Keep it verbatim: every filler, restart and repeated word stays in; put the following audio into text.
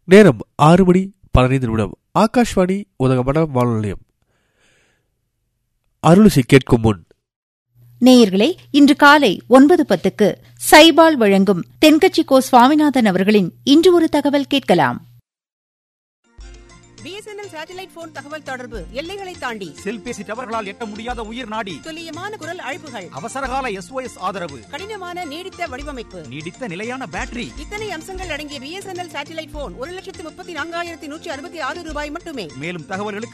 நேரம் ஆறு மணி பதினைந்து நிமிடம். ஆகாஷ்வாணி உதகமண்டலம் வானொலி நிலையம். அருளிசை கேட்கும் முன் நேயர்களே, இன்று காலை ஒன்பது பத்துக்கு சைபால் வழங்கும் தென்கட்சி கோ சுவாமிநாதன் அவர்களின் இன்று ஒரு தகவல் கேட்கலாம். பிஎஸ்என்எல் சேட்டலைட் போன் தகவல் தொடர்பு எல்லைகளை தாண்டி செல்பேசி டவர்களால் எட்ட முடியாத உயிர் நாடி. துல்லியமான குரல் அழைப்புகள், அவசரகால எஸ்ஓஎஸ் ஆதரவு, கடினமான நீடித்த வடிவமைப்பு, நீடித்த நிலையான பேட்டரி. இத்தனை அம்சங்கள் அடங்கிய பிஎஸ்என்எல் சேட்டலைட் போன் ஒரு லட்சத்து முப்பத்தி நான்காயிரத்தி நூற்றி அறுபத்தி ஆறு ரூபாய் மட்டுமே. மேலும் தகவல்களுக்கு